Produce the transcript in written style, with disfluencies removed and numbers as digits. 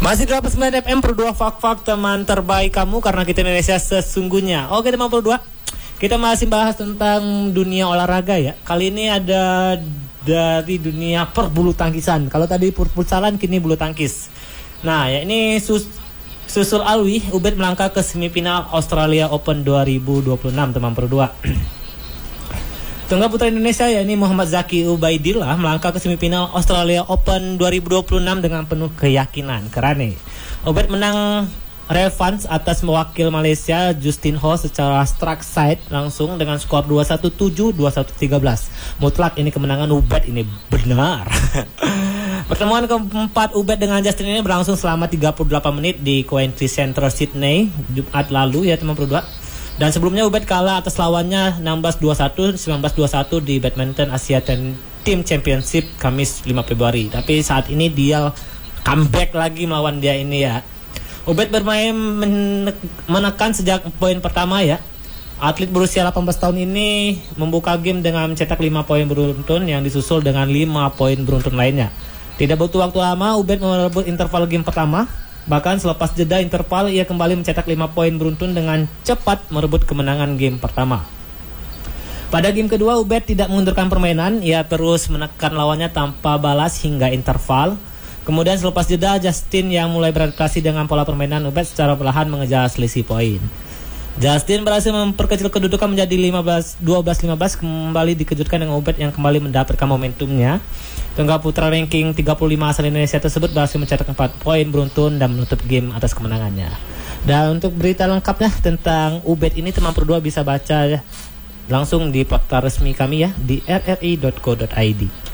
Masih 89 FM Pro 2 Fak-Fak, teman terbaik kamu karena kita Indonesia sesungguhnya. Oke teman Pro 2, kita masih bahas tentang dunia olahraga ya. Kali ini ada dari dunia perbulu tangkisan. Kalau tadi futsalan, kini bulu tangkis. Nah ya, ini susul Alwi, Ubed melangkah ke semifinal Australia Open 2026 teman Pro 2. Tunggal putra Indonesia yakni Muhammad Zaki Ubaidillah melangkah ke semifinal Australia Open 2026 dengan penuh keyakinan. Keren nih. Ubed menang revanche atas mewakil Malaysia Justin Ho secara strike side langsung dengan skor 2-1-7, 2-1-13. Mutlak ini kemenangan Ubed ini benar. Pertemuan keempat Ubed dengan Justin ini berlangsung selama 38 menit di Coventry Centre Sydney Jumat lalu ya teman Pro 2. Dan sebelumnya Ubed kalah atas lawannya 16-21, 19-21 di Badminton Asia Team Championship Kamis 5 Februari. Tapi saat ini dia comeback lagi melawan dia ini ya. Ubed bermain menekan sejak poin pertama ya. Atlet berusia 18 tahun ini membuka game dengan mencetak 5 poin beruntun yang disusul dengan 5 poin beruntun lainnya. Tidak butuh waktu lama, Ubed merebut interval game pertama. Bahkan selepas jeda interval, ia kembali mencetak 5 poin beruntun dengan cepat merebut kemenangan game pertama. Pada game kedua, Ubed tidak mengundurkan permainan. Ia terus menekan lawannya tanpa balas hingga interval. Kemudian selepas jeda, Justin yang mulai beradaptasi dengan pola permainan Ubed secara perlahan mengejar selisih poin. Justin berhasil memperkecil kedudukan menjadi 12-15, kembali dikejutkan dengan Ubed yang kembali mendapatkan momentumnya. Tunggal putra ranking 35 asal Indonesia tersebut berhasil mencetak 4 poin beruntun dan menutup game atas kemenangannya. Dan untuk berita lengkapnya tentang Ubed ini teman Pro 2 bisa baca langsung di portal resmi kami ya di rri.co.id.